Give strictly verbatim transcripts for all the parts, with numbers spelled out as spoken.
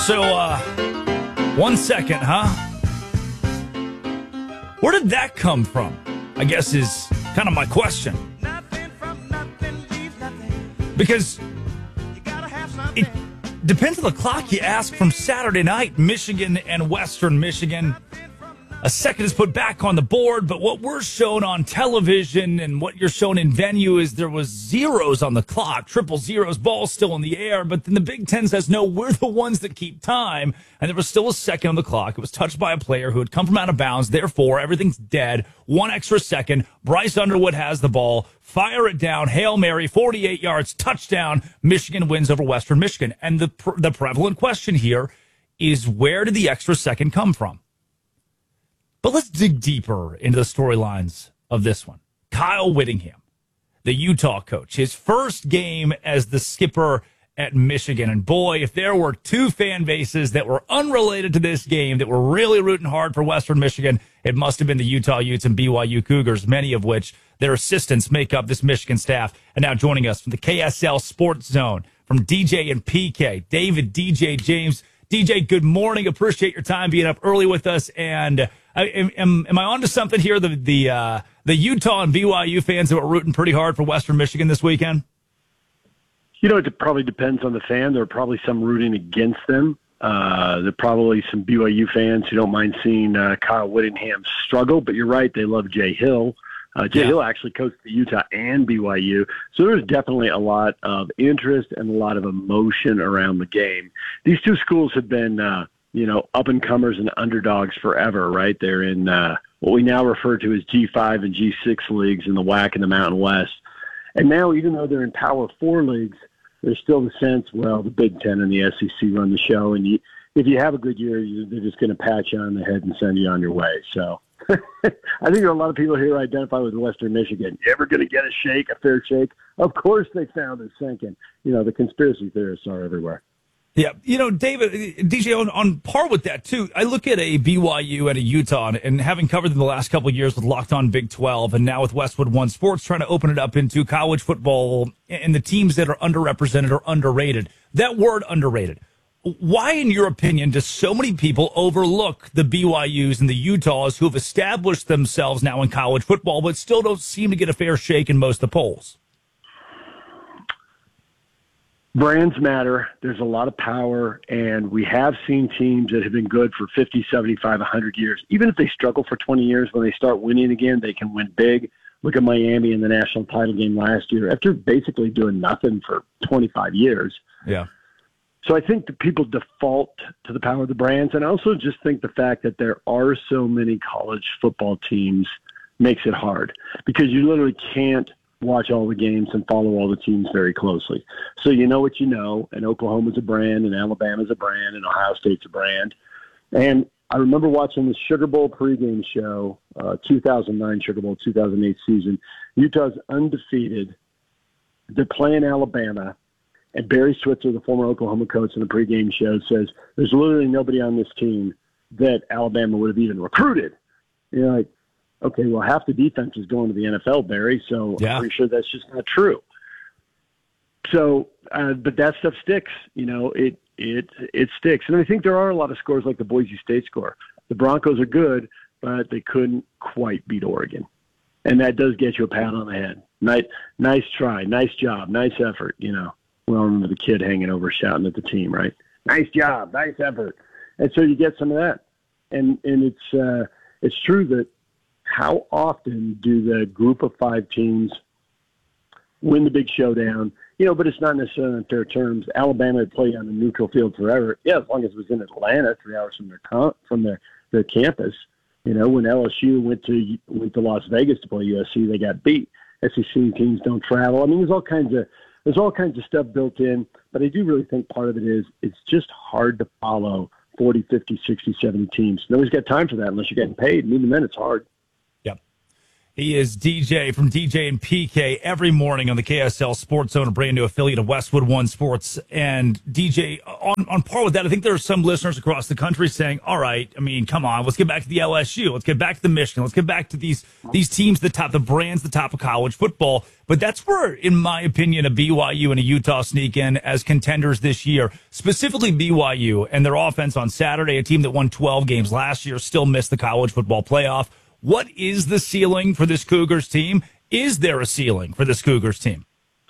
So, uh, one second, huh? Where did that come from? I guess is kind of my question. Because it depends on the clock you ask. From Saturday night, Michigan and Western Michigan. A second is put back on the board, but what we're shown on television and what you're shown in venue is there was zeros on the clock, triple zeros, ball still in the air, but then the Big Ten says, no, we're the ones that keep time, and there was still a second on the clock. It was touched by a player who had come from out of bounds, therefore everything's dead. One extra second, Bryce Underwood has the ball, fire it down, Hail Mary, forty-eight yards, touchdown, Michigan wins over Western Michigan. And the the prevalent question here is, where did the extra second come from? But let's dig deeper into the storylines of this one. Kyle Whittingham, the Utah coach, his first game as the skipper at Michigan. And boy, if there were two fan bases that were unrelated to this game that were really rooting hard for Western Michigan, it must have been the Utah Utes and B Y U Cougars, many of which their assistants make up this Michigan staff. And now joining us from the K S L Sports Zone, from D J and P K, David D J James. D J, good morning. Appreciate your time being up early with us. And uh, am, am, am I onto something here? The the uh, the Utah and B Y U fans that were rooting pretty hard for Western Michigan this weekend? You know, it probably depends on the fan. There are probably some rooting against them. Uh, there are probably some B Y U fans who don't mind seeing uh, Kyle Whittingham struggle. But you're right, they love Jay Hill. Uh, Jay yeah. Hill actually coached the Utah and B Y U. So there's definitely a lot of interest and a lot of emotion around the game. These two schools have been, uh, you know, up-and-comers and underdogs forever, right? They're in uh, what we now refer to as G five and G six leagues in the W A C and the Mountain West. And now, even though they're in Power four leagues, there's still the sense, well, the Big Ten and the S E C run the show, and you, if you have a good year, you, they're just going to pat you on the head and send you on your way. So I think there are a lot of people here who identify with Western Michigan. You ever going to get a shake, a fair shake? Of course they found it sinking. You know, the conspiracy theorists are everywhere. Yeah, you know, David, D J, on, on par with that, too, I look at a B Y U and a Utah, and, and having covered them the last couple of years with Locked On Big twelve, and now with Westwood One Sports, trying to open it up into college football and the teams that are underrepresented or underrated. That word underrated. Why, in your opinion, do so many people overlook the B Y Us and the Utahs who have established themselves now in college football but still don't seem to get a fair shake in most of the polls? Brands matter. There's a lot of power, and we have seen teams that have been good for fifty, seventy-five, one hundred years. Even if they struggle for twenty years, when they start winning again, they can win big. Look at Miami in the national title game last year after basically doing nothing for twenty-five years. Yeah. So I think that people default to the power of the brands, and I also just think the fact that there are so many college football teams makes it hard, because you literally can't watch all the games and follow all the teams very closely. So you know what you know, and Oklahoma's a brand, and Alabama's a brand, and Ohio State's a brand. And I remember watching the Sugar Bowl pregame show, uh, two thousand nine Sugar Bowl, two thousand eight season. Utah's undefeated. They're playing Alabama. And Barry Switzer, the former Oklahoma coach in the pregame show, says there's literally nobody on this team that Alabama would have even recruited. You're like, okay, well, half the defense is going to the N F L, Barry, so yeah. I'm pretty sure that's just not true. So, uh, but that stuff sticks. You know, it it it sticks. And I think there are a lot of scores like the Boise State score. The Broncos are good, but they couldn't quite beat Oregon. And that does get you a pat on the head. Nice, nice try, nice job, nice effort, you know. Well, I remember the kid hanging over shouting at the team, right? Nice job, nice effort. And so you get some of that. And and it's uh, it's true that how often do the group of five teams win the big showdown? You know, but it's not necessarily on fair terms. Alabama had played on the neutral field forever. Yeah, as long as it was in Atlanta, three hours from their com- from their, their campus. You know, when L S U went to went to Las Vegas to play U S C, they got beat. S E C teams don't travel. I mean, there's all kinds of There's all kinds of stuff built in, but I do really think part of it is it's just hard to follow forty, fifty, sixty, seventy teams. Nobody's got time for that unless you're getting paid, and even then it's hard. Yep. He is D J from D J and P K every morning on the K S L Sports Zone, a brand new affiliate of Westwood One Sports. And D J, on, on par with that, I think there are some listeners across the country saying, all right, I mean, come on, let's get back to the L S U. Let's get back to the Michigan. Let's get back to these these teams, the top, the brands, the top of college football. But that's where, in my opinion, a B Y U and a Utah sneak in as contenders this year, specifically B Y U and their offense on Saturday, a team that won twelve games last year, still missed the college football playoff. What is the ceiling for this Cougars team? Is there a ceiling for this Cougars team?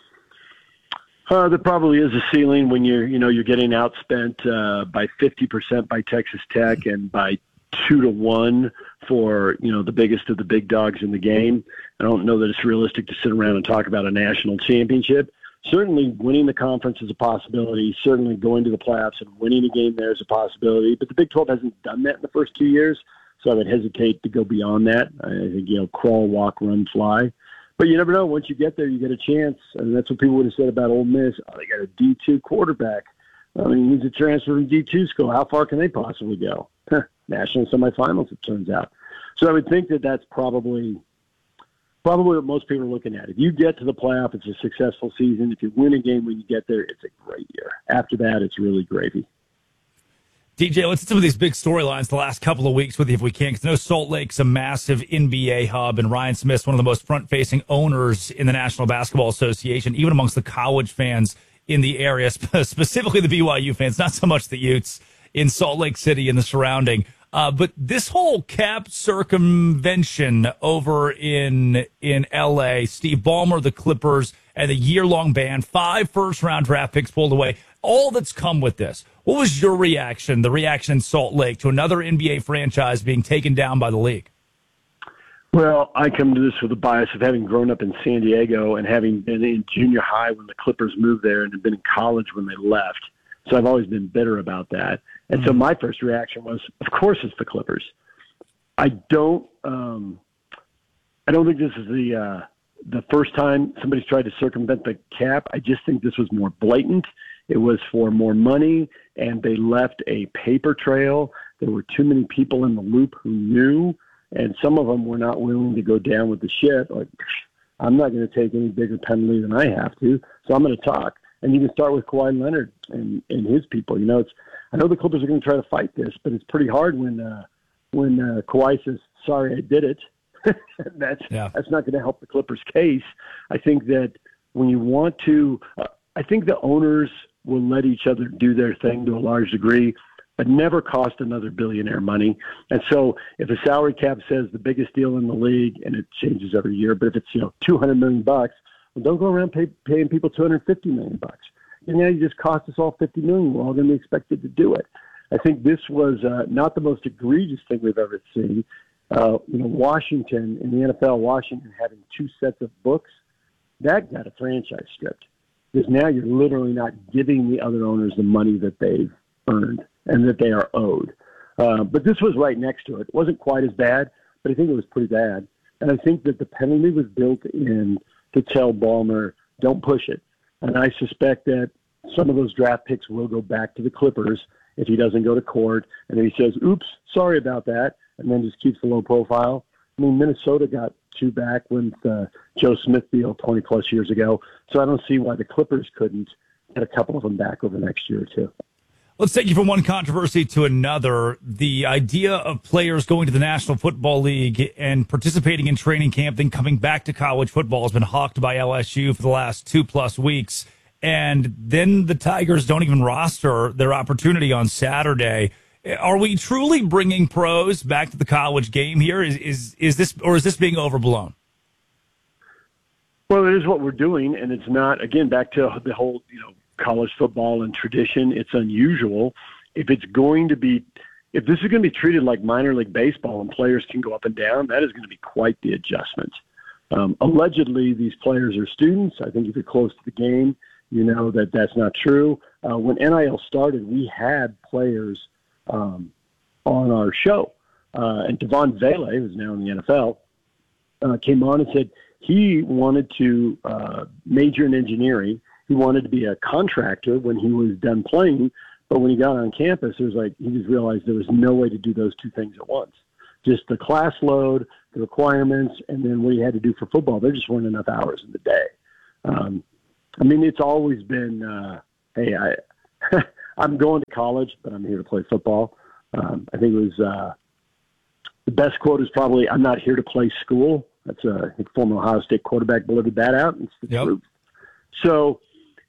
Uh, there probably is a ceiling when you're, you know, you're getting outspent uh, by fifty percent by Texas Tech and by two to one for, you know, the biggest of the big dogs in the game. I don't know that it's realistic to sit around and talk about a national championship. Certainly winning the conference is a possibility. Certainly going to the playoffs and winning a game there is a possibility. But the Big twelve hasn't done that in the first two years. So I would hesitate to go beyond that. I think, you know, crawl, walk, run, fly. But you never know. Once you get there, you get a chance. And that's what people would have said about Ole Miss. Oh, they got a D two quarterback. I mean, he's a transfer from D two school. How far can they possibly go? National semifinals, it turns out. So I would think that that's probably probably what most people are looking at. If you get to the playoff, it's a successful season. If you win a game when you get there, it's a great year. After that, it's really gravy. D J, let's hit some of these big storylines the last couple of weeks with you if we can, because I know Salt Lake's a massive N B A hub, and Ryan Smith's one of the most front-facing owners in the National Basketball Association, even amongst the college fans in the area, specifically the B Y U fans, not so much the Utes in Salt Lake City and the surrounding. Uh, but this whole cap circumvention over in in L A, Steve Ballmer, the Clippers, and the year-long ban, five first-round draft picks pulled away, all that's come with this. What was your reaction, the reaction in Salt Lake, to another N B A franchise being taken down by the league? Well, I come to this with a bias of having grown up in San Diego and having been in junior high when the Clippers moved there and have been in college when they left. So I've always been bitter about that. And so my first reaction was, of course it's the Clippers. I don't um, I don't think this is the uh, the first time somebody's tried to circumvent the cap. I just think this was more blatant. It was for more money, and they left a paper trail. There were too many people in the loop who knew, and some of them were not willing to go down with the ship. Like, I'm not going to take any bigger penalty than I have to, so I'm going to talk. And you can start with Kawhi Leonard and, and his people. You know, it's I know the Clippers are going to try to fight this, but it's pretty hard when uh, when uh, Kawhi says, "Sorry, I did it." that's yeah. that's not going to help the Clippers' case. I think that when you want to, uh, I think the owners will let each other do their thing to a large degree, but never cost another billionaire money. And so if a salary cap says the biggest deal in the league, and it changes every year, but if it's, you know, two hundred million bucks, well, don't go around pay, paying people two hundred fifty million bucks. And now you just cost us all fifty million. We're all going to be expected to do it. I think this was uh, not the most egregious thing we've ever seen. Uh, you know, Washington in the N F L, Washington having two sets of books, that got a franchise stripped. Because now you're literally not giving the other owners the money that they've earned and that they are owed. Uh, but this was right next to it. It wasn't quite as bad, but I think it was pretty bad. And I think that the penalty was built in to tell Ballmer, don't push it. And I suspect that some of those draft picks will go back to the Clippers if he doesn't go to court. And then he says, oops, sorry about that, and then just keeps the low profile. I mean, Minnesota got two back with uh, Joe Smith deal twenty-plus years ago. So I don't see why the Clippers couldn't get a couple of them back over the next year or two. Let's take you from one controversy to another. The idea of players going to the National Football League and participating in training camp, then coming back to college football, has been hawked by L S U for the last two-plus weeks. And then the Tigers don't even roster their opportunity on Saturday. Are we truly bringing pros back to the college game here? Is is is this, or is this being overblown? Well, it is what we're doing, and it's not, again, back to the whole, you know, college football and tradition. It's unusual. If it's going to be, if this is going to be treated like minor league baseball and players can go up and down, that is going to be quite the adjustment. Um, allegedly, these players are students. I think if you're close to the game, you know that that's not true. Uh, when N I L started, we had players um, on our show. Uh, and Devon Vele, who's now in the N F L, uh, came on and said he wanted to uh, major in engineering. He wanted to be a contractor when he was done playing, but when he got on campus, it was like he just realized there was no way to do those two things at once. Just the class load, the requirements, and then what he had to do for football. There just weren't enough hours in the day. Um, I mean, it's always been, uh, hey, I, I'm going to college, but I'm here to play football. Um, I think it was uh, the best quote is probably, I'm not here to play school. That's a I think former Ohio State quarterback delivered that out. It's the yep. truth. So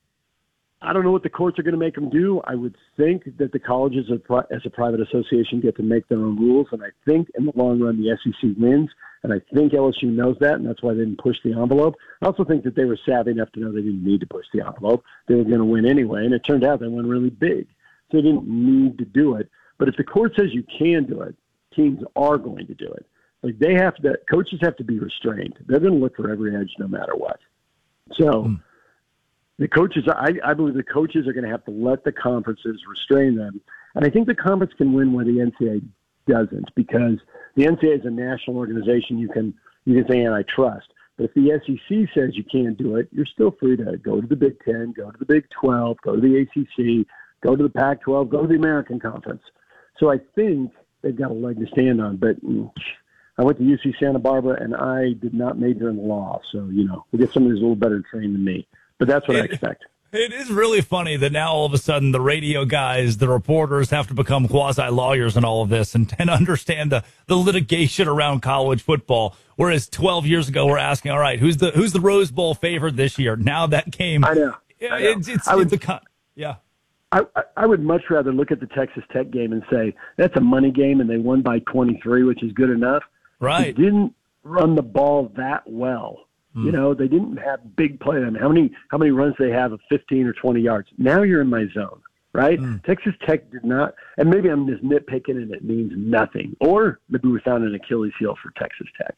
I don't know what the courts are going to make them do. I would think that the colleges as a private association get to make their own rules, and I think in the long run the S E C wins, and I think L S U knows that, and that's why they didn't push the envelope. I also think that they were savvy enough to know they didn't need to push the envelope. They were going to win anyway, and it turned out they went really big. So they didn't need to do it. But if the court says you can do it, teams are going to do it. Like they have to, coaches have to be restrained. They're going to look for every edge no matter what. So mm. the coaches, I, I believe the coaches are going to have to let the conferences restrain them. And I think the conference can win where the N C double A doesn't, because the N C double A is a national organization. You can, you can say antitrust. But if the S E C says you can't do it, you're still free to go to the Big Ten, go to the Big twelve, go to the A C C, go to the Pac twelve, go to the American Conference. So I think they've got a leg to stand on. But mm, I went to U C Santa Barbara, and I did not major in law. So, you know, we'll get somebody who's a little better trained than me. But that's what it, I expect. It is really funny that now all of a sudden the radio guys, the reporters have to become quasi-lawyers in all of this and, and understand the, the litigation around college football. Whereas twelve years ago, we're asking, all right, who's the who's the Rose Bowl favorite this year? Now that came. I know. I know. It's, it's, I would, it's a, yeah. I, I would much rather look at the Texas Tech game and say, that's a money game and they won by twenty-three, which is good enough. Right. They didn't run the ball that well. Mm. You know, they didn't have big play. I mean, how many how many runs they have of fifteen or twenty yards? Now you're in my zone, right? Mm. Texas Tech did not, and maybe I'm just nitpicking and it means nothing. Or maybe we found an Achilles heel for Texas Tech.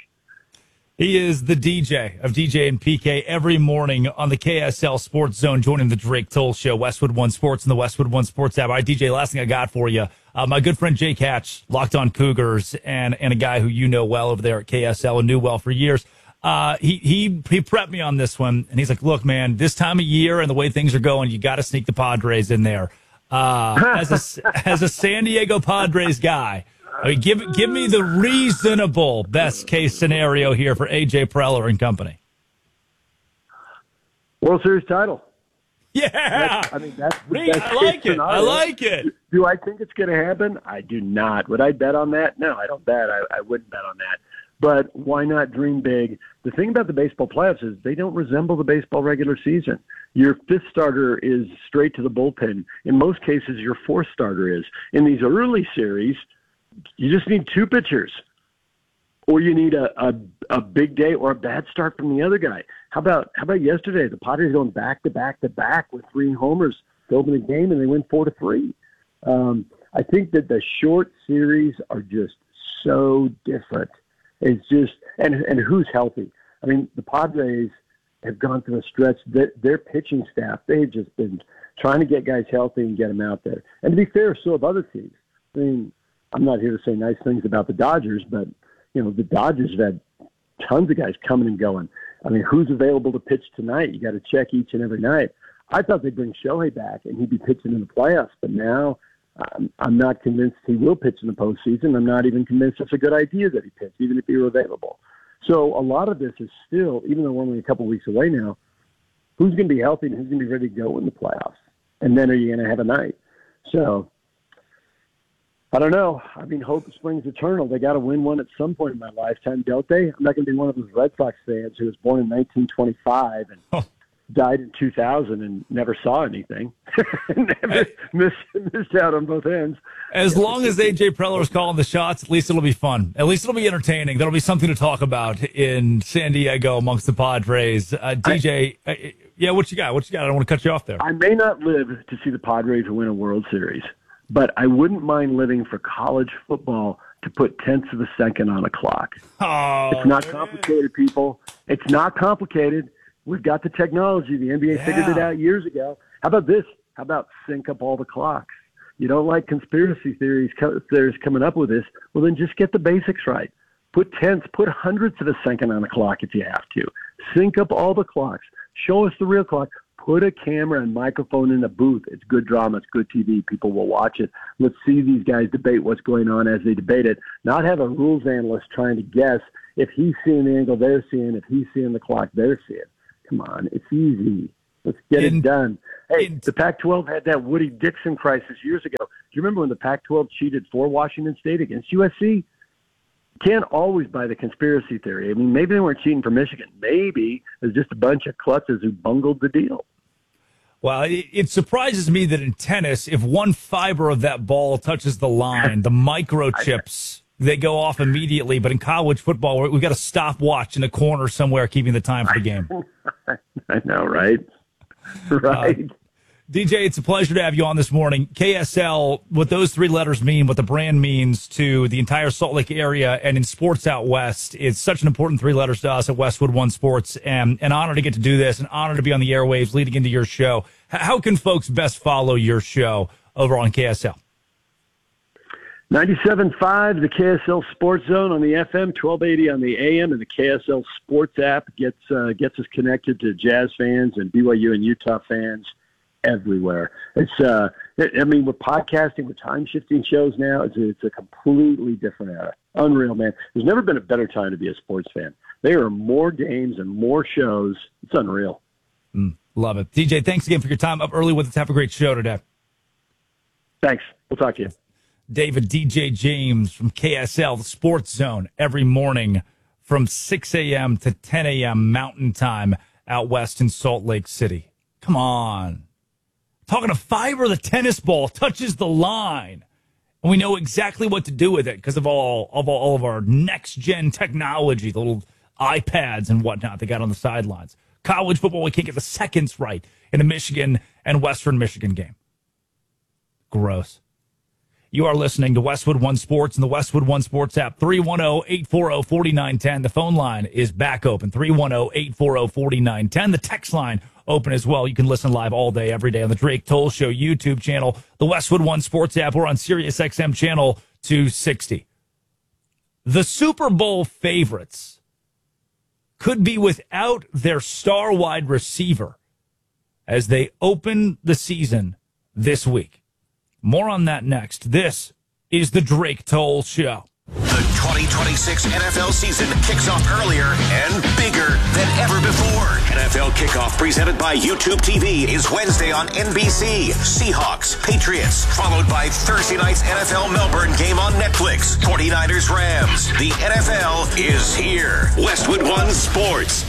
He is the D J of D J and P K every morning on the K S L Sports Zone, joining the Drake Toll Show, Westwood One Sports and the Westwood One Sports app. All right, D J, last thing I got for you. Uh, my good friend Jake Hatch, Locked On Cougars, and, and a guy who you know well over there at K S L and knew well for years. Uh, he, he, he prepped me on this one, and he's like, look, man, this time of year and the way things are going, you got to sneak the Padres in there. Uh, as a, as a San Diego Padres guy, I mean, give give me the reasonable best case scenario here for A J Preller and company. World Series title. Yeah, that's, I mean that's the Re- best I like case it. I like it. Do I think it's going to happen? I do not. Would I bet on that? No, I don't bet. I, I wouldn't bet on that. But why not dream big? The thing about the baseball playoffs is they don't resemble the baseball regular season. Your fifth starter is straight to the bullpen. In most cases, your fourth starter is. In these early series, you just need two pitchers, or you need a, a a big day or a bad start from the other guy. How about how about yesterday? The Padres going back to back to back with three homers to open the game, and they win four to three. Um, I think that the short series are just so different. It's just and and who's healthy? I mean, the Padres have gone through a stretch that their pitching staff, they've just been trying to get guys healthy and get them out there. And to be fair, so have other teams. I mean, I'm not here to say nice things about the Dodgers, but, you know, the Dodgers have had tons of guys coming and going. I mean, who's available to pitch tonight? You got to check each and every night. I thought they'd bring Shohei back and he'd be pitching in the playoffs, but now um, I'm not convinced he will pitch in the postseason. I'm not even convinced it's a good idea that he pitch, even if he were available. So a lot of this is still, even though we're only a couple weeks away now, who's going to be healthy and who's going to be ready to go in the playoffs? And then are you going to have a night? So I don't know. I mean, hope springs eternal. They got to win one at some point in my lifetime, don't they? I'm not going to be one of those Red Sox fans who was born in nineteen twenty-five and oh. died in two thousand and never saw anything. never missed, missed out on both ends. As long as A J Preller is calling the shots, at least it'll be fun. At least it'll be entertaining. There'll be something to talk about in San Diego amongst the Padres. Uh, D J, I, uh, yeah, what you got? What you got? I don't want to cut you off there. I may not live to see the Padres win a World Series, but I wouldn't mind living for college football to put tenths of a second on a clock. Oh, it's not complicated, people. It's not complicated. We've got the technology. The N B A yeah. figured it out years ago. How about this? How about sync up all the clocks? You don't like conspiracy theories theories coming up with this? Well, then just get the basics right. Put tenths, put hundredths of a second on a clock if you have to. Sync up all the clocks. Show us the real clock. Put a camera and microphone in the booth. It's good drama. It's good T V. People will watch it. Let's see these guys debate what's going on as they debate it, not have a rules analyst trying to guess if he's seeing the angle they're seeing, if he's seeing the clock they're seeing. Come on, it's easy. Let's get in, it done. Hey, in, the Pac twelve had that Woody Dixon crisis years ago. Do you remember when the Pac twelve cheated for Washington State against U S C? Can't always buy the conspiracy theory. I mean, maybe they weren't cheating for Michigan. Maybe it was just a bunch of klutzes who bungled the deal. Well, it, it surprises me that in tennis, if one fiber of that ball touches the line, the microchips, they go off immediately. But in college football, we've got a stopwatch in the corner somewhere keeping the time for the game. I know, right? Right. Uh, D J, it's a pleasure to have you on this morning. K S L, what those three letters mean, what the brand means to the entire Salt Lake area and in sports out west, it's such an important three letters to us at Westwood One Sports. And an honor to get to do this, an honor to be on the airwaves leading into your show. How can folks best follow your show over on K S L? ninety-seven point five, the K S L Sports Zone on the F M, twelve eighty on the A M, and the K S L Sports app gets uh, gets us connected to Jazz fans and B Y U and Utah fans everywhere. It's, uh, I mean, we're podcasting, we're time-shifting shows now. It's a, it's a completely different era. Unreal, man. There's never been a better time to be a sports fan. There are more games and more shows. It's unreal. Mm, love it. D J, thanks again for your time up early with us. Have a great show today. Thanks. We'll talk to you. David D J James from K S L, the Sports Zone, every morning from six a.m. to ten a.m. Mountain Time out west in Salt Lake City. Come on. Talking a fiber, the tennis ball touches the line. And we know exactly what to do with it because of all of all, all of our next-gen technology, the little iPads and whatnot they got on the sidelines. College football, we can't get the seconds right in a Michigan and Western Michigan game. Gross. You are listening to Westwood One Sports and the Westwood One Sports app. three one zero, eight four zero, four nine one zero. The phone line is back open. three one zero, eight four zero, four nine one zero. The text line open as well. You can listen live all day, every day on the Drake Toll Show YouTube channel, the Westwood One Sports app, or on Sirius X M channel two sixty. The Super Bowl favorites could be without their star wide receiver as they open the season this week. More on that next. This is the Drake Toll Show. The twenty twenty-six N F L season kicks off earlier and bigger than ever before. N F L Kickoff presented by YouTube T V is Wednesday on N B C. Seahawks, Patriots, followed by Thursday night's N F L Melbourne game on Netflix. forty-niners, Rams. The N F L is here. Westwood One Sports.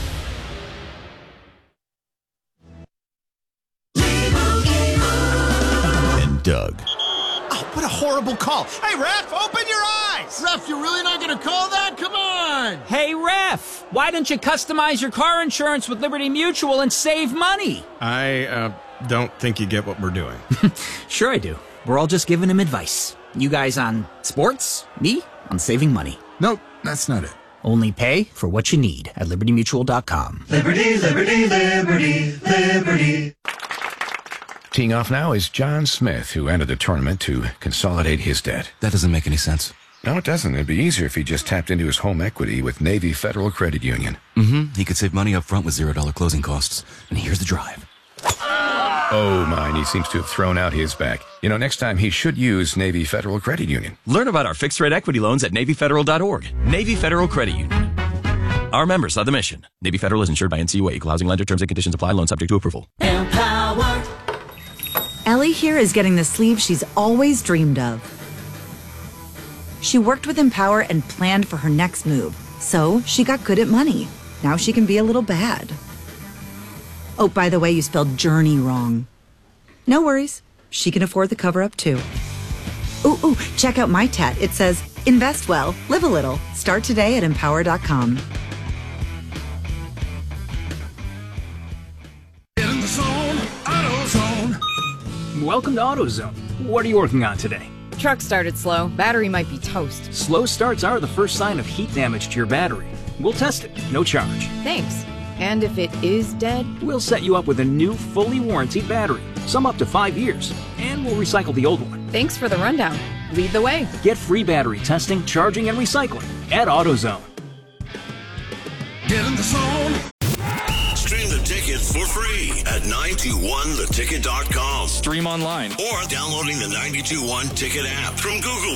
And Doug. Oh, what a horrible call. Hey, ref, open your eyes. Ref, you're really not going to call that? Come on. Hey, ref, why don't you customize your car insurance with Liberty Mutual and save money? I uh, don't think you get what we're doing. Sure I do. We're all just giving him advice. You guys on sports, me on saving money. Nope, that's not it. Only pay for what you need at liberty mutual dot com. Liberty, liberty, liberty, liberty. Teeing off now is John Smith, who entered the tournament to consolidate his debt. That doesn't make any sense. No, it doesn't. It'd be easier if he just tapped into his home equity with Navy Federal Credit Union. Mm-hmm. He could save money up front with zero dollar closing costs. And here's the drive. Oh, mine. He seems to have thrown out his back. You know, next time he should use Navy Federal Credit Union. Learn about our fixed-rate equity loans at navy federal dot org. Navy Federal Credit Union. Our members are the mission. Navy Federal is insured by N C U A. Equal housing lender. Terms and conditions apply. Loan subject to approval. Empower. Ellie here is getting the sleeve she's always dreamed of. She worked with Empower and planned for her next move, so she got good at money. Now she can be a little bad. Oh, by the way, you spelled journey wrong. No worries. She can afford the cover-up, too. Ooh, ooh, check out my tat. It says, invest well, live a little. Start today at empower dot com. Get in the zone, AutoZone. Welcome to AutoZone. What are you working on today? Truck started slow. Battery might be toast. Slow starts are the first sign of heat damage to your battery. We'll test it, no charge. Thanks. And if it is dead? We'll set you up with a new, fully warranted battery, some up to five years, and we'll recycle the old one. Thanks for the rundown. Lead the way. Get free battery testing, charging, and recycling at AutoZone. Get in the zone. Stream the tickets for free at nine two one the ticket dot com. Stream online Or downloading the nine two one Ticket app from Google